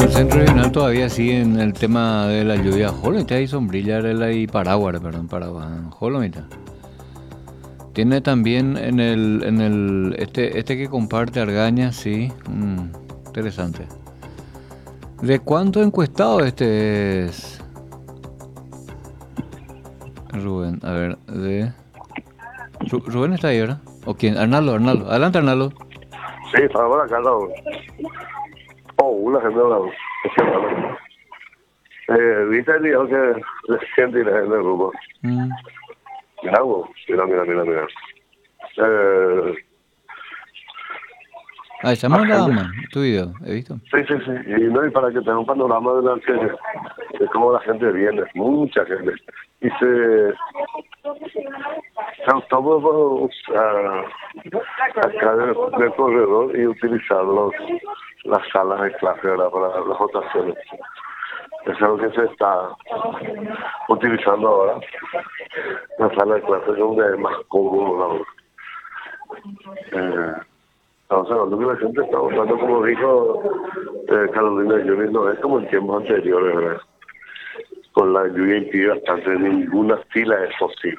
el centro regional todavía sigue en el tema de la lluvia. Jolomita y sombrilla y paraguas, perdón, paraguas. Jolomita. Tiene también este que comparte Argaña, sí. Interesante. ¿De cuánto encuestado este es? Rubén, a ver, Rubén está ahí, ¿verdad? ¿O quién? Arnaldo. Adelante, Arnaldo. Sí, estaba por acá, no. Una gente de viste el video que recién tiré en el grupo. Mira. Ahí se llama tu video, he visto. Sí. Y para que tenga un panorama de cómo la gente viene, mucha gente. Y se optó acá del corredor y utilizar las salas de clase para las votaciones. Eso es lo que se está utilizando ahora. La sala de clase es donde es más cómodo. Entonces, lo que la gente está votando, como dijo Carolina Yuri, no es como en tiempos anteriores, ¿verdad? Con la lluvia impide bastante, ninguna fila es posible.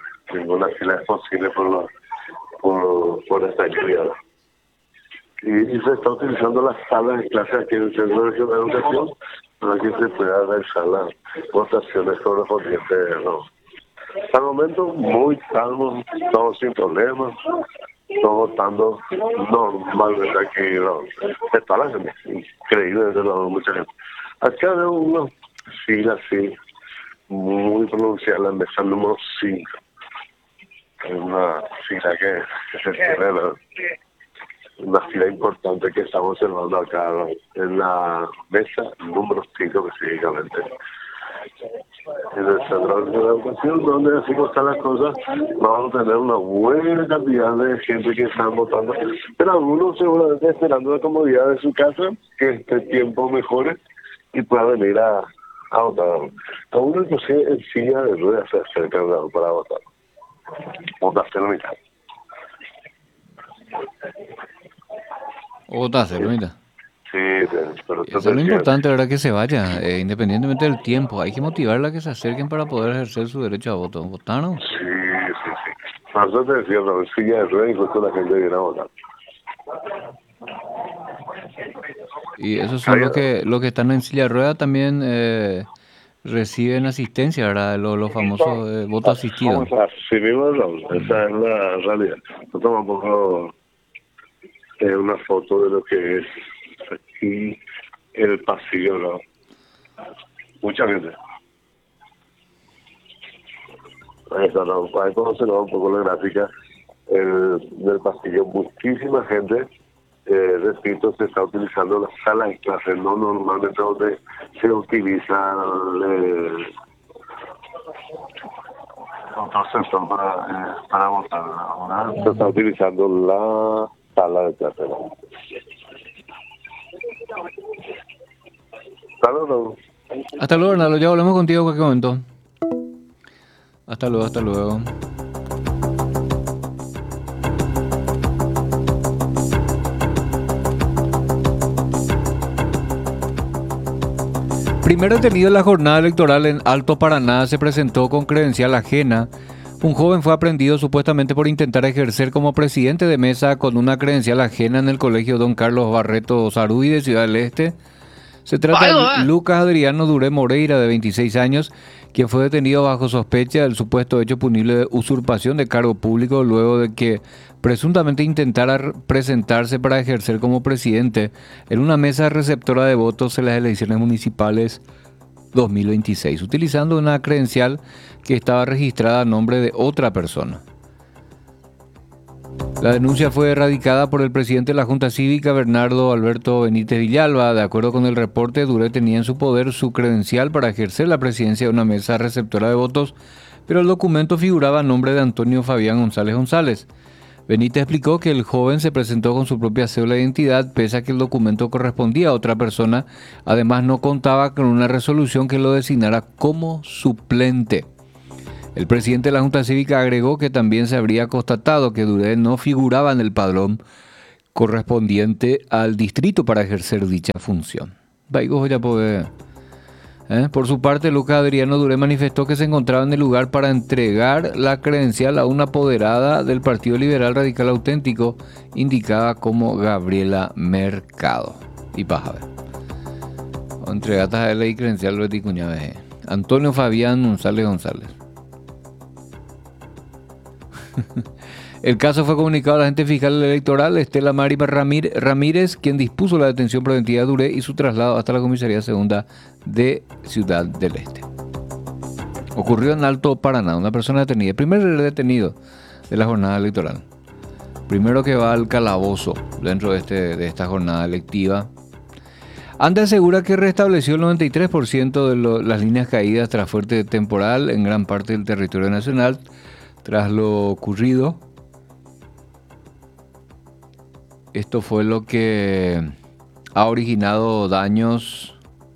Por esta lluvia. Y se está utilizando las salas de clase aquí en el Centro Regional de Educación para que se pueda realizar las votaciones correspondientes. ¿No? Hasta el momento, muy calmo, todos sin problemas, todos votando normalmente aquí. ¿No? De toda la gente, increíble, desde luego, mucha gente. Acá veo una fila así, muy pronunciada, la mesa número 5. Es una fila que se tiene, ¿no? Una fila importante que estamos observando acá, ¿no? En la mesa número 5 específicamente. En el centro de la educación, donde así están las cosas, vamos a tener una buena cantidad de gente que están votando, pero algunos seguramente esperando la comodidad de su casa, que este tiempo mejore y pueda venir a votar. A uno inclusive en silla de ruedas se acerca para votar. Votación mitad. Votación mitad. Sí, pero eso es lo importante, ¿verdad? Que se vaya, independientemente del tiempo. Hay que motivarla a que se acerquen para poder ejercer su derecho a voto. ¿Votar, no? Sí. Por eso te decía, no, en silla de ruedas y justo la gente viene a votar. Y esos son los que están en silla de ruedas también reciben asistencia, ¿verdad? Los famosos votos asistidos. Sí, mismo, esa es la realidad. Yo tomo un poco una foto de lo que es aquí el pasillo, ¿no? Mucha gente. Ahí está, ¿no? Ahí podemos observar un poco la gráfica del pasillo. Muchísima gente. Repito, se está utilizando la sala de clase, no normalmente donde se utiliza otro sector para votar. Ahora se está utilizando la sala de clase. Hasta luego, Arnaldo. Ya volvemos contigo en cualquier momento. Hasta luego. Primer detenido en la jornada electoral en Alto Paraná se presentó con credencial ajena. Un joven fue aprehendido supuestamente por intentar ejercer como presidente de mesa con una credencial ajena en el colegio Don Carlos Barreto Sarudi de Ciudad del Este. Se trata de Lucas Adriano Duré Moreira, de 26 años, quien fue detenido bajo sospecha del supuesto hecho punible de usurpación de cargo público luego de que presuntamente intentara presentarse para ejercer como presidente en una mesa receptora de votos en las elecciones municipales 2026, utilizando una credencial que estaba registrada a nombre de otra persona. La denuncia fue erradicada por el presidente de la Junta Cívica, Bernardo Alberto Benítez Villalba. De acuerdo con el reporte, Duré tenía en su poder su credencial para ejercer la presidencia de una mesa receptora de votos, pero el documento figuraba a nombre de Antonio Fabián González. Benítez explicó que el joven se presentó con su propia cédula de identidad, pese a que el documento correspondía a otra persona. Además, no contaba con una resolución que lo designara como suplente. El presidente de la Junta Cívica agregó que también se habría constatado que Duré no figuraba en el padrón correspondiente al distrito para ejercer dicha función. Por su parte, Lucas Adriano Duré manifestó que se encontraba en el lugar para entregar la credencial a una apoderada del Partido Liberal Radical Auténtico, indicada como Gabriela Mercado. Y paja, entregatas a él y credencial Betty Cuñave. Antonio Fabián González. El caso fue comunicado a la agente fiscal electoral Estela Mari Ramírez, quien dispuso la detención preventiva de Duré y su traslado hasta la comisaría segunda de Ciudad del Este. Ocurrió en Alto Paraná, una persona detenida, el primer detenido de la jornada electoral. Primero que va al calabozo dentro de esta jornada electiva. ANDE asegura que restableció el 93% de las líneas caídas tras fuerte temporal en gran parte del territorio nacional. Tras lo ocurrido, esto fue lo que ha originado daños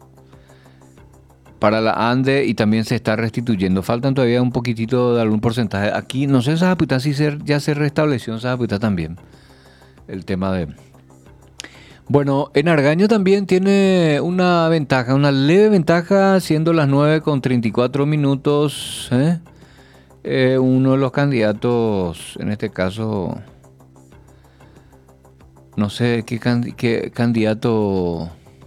para la ANDE y también se está restituyendo. Faltan todavía un poquitito de algún porcentaje. Aquí, no sé en Sajapitá si ya se restableció en Sajapitá también el tema de... Bueno, en Argaño también tiene una ventaja, una leve ventaja, siendo las 9:34. Uno de los candidatos, en este caso... No sé qué candidato.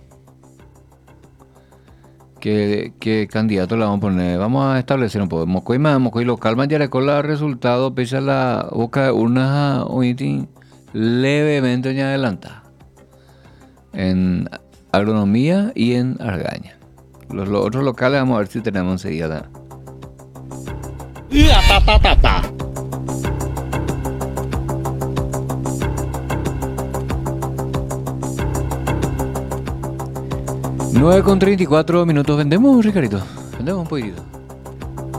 ¿Qué candidato le vamos a poner? Vamos a establecer un poco. Mocoy local Mayaracola resultado pese a la boca de urnas levemente adelantada en agronomía y en Argaña. Los otros locales vamos a ver si tenemos enseguida. 9:34. ¿Vendemos, Ricardito? Vendemos un poquito.